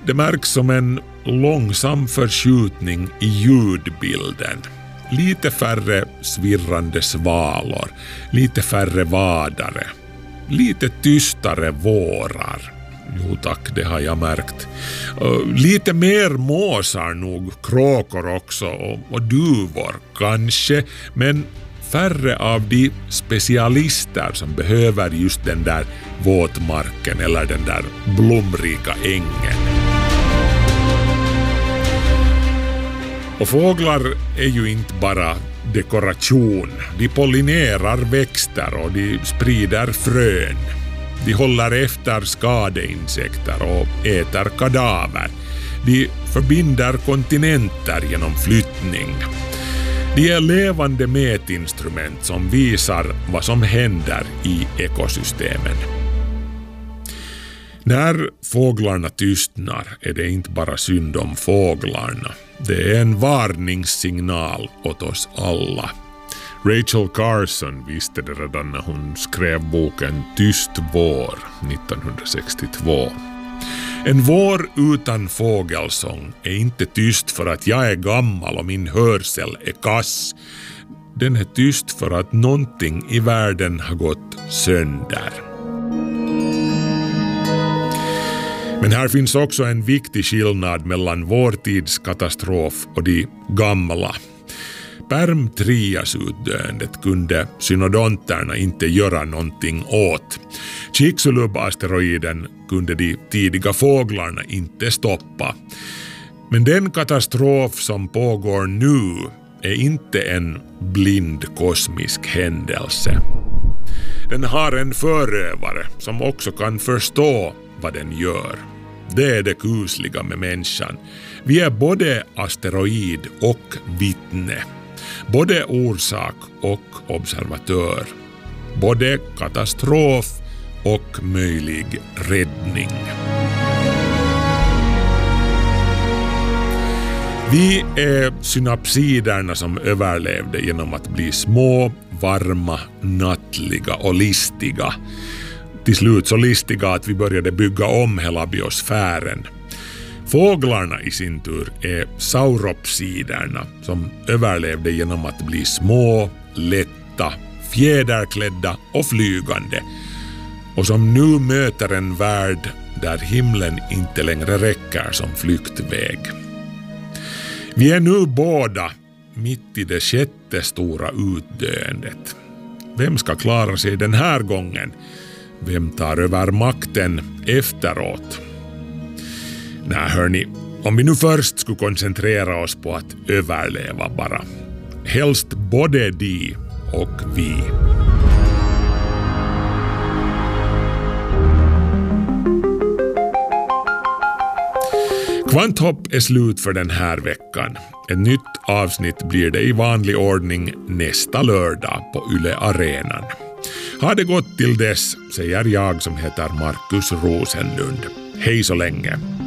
Det märks som en långsam förskjutning i ljudbilden. Lite färre svirrande svalor, lite färre vadare, lite tystare vårar. Jo tack, det har jag märkt. Lite mer måsar nog, kråkor också och duvor kanske, men färre av de specialister som behöver just den där våtmarken eller den där blomrika ängen. Och fåglar är ju inte bara dekoration. De pollinerar växter och de sprider frön. De håller efter skadeinsekter och äter kadaver. De förbinder kontinenter genom flyttning. De är levande mätinstrument som visar vad som händer i ekosystemen. När fåglarna tystnar är det inte bara synd om fåglarna. Det är en varningssignal åt oss alla. Rachel Carson visste det redan när hon skrev boken Tyst vår 1962. En vår utan fågelsång är inte tyst för att jag är gammal och min hörsel är kass. Den är tyst för att någonting i världen har gått sönder. Men här finns också en viktig skillnad mellan vår tids katastrof och de gamla. Perm-Trias-utdöendet kunde synodonterna inte göra någonting åt. Chicxulub-asteroiden kunde de tidiga fåglarna inte stoppa. Men den katastrof som pågår nu är inte en blind kosmisk händelse. Den har en förövare som också kan förstå vad den gör. Det är det kusliga med människan. Vi är både asteroid och vittne. Både orsak och observatör. Både katastrof och möjlig räddning. Vi är synapsiderna som överlevde genom att bli små, varma, nattliga och listiga. Till slut så listiga att vi började bygga om hela biosfären. Fåglarna i sin tur är sauropsiderna som överlevde genom att bli små, lätta, fjäderklädda och flygande och som nu möter en värld där himlen inte längre räcker som flyktväg. Vi är nu båda mitt i det sjätte stora utdöendet. Vem ska klara sig den här gången? Vem tar över makten efteråt? Nej hörni, om vi nu först skulle koncentrera oss på att överleva bara. Helst både de och vi. Kvanthopp är slut för den här veckan. Ett nytt avsnitt blir det i vanlig ordning nästa lördag på Yle Arenan. Ha det gott till dess, säger jag som heter Markus Rosenlund. Hej så länge!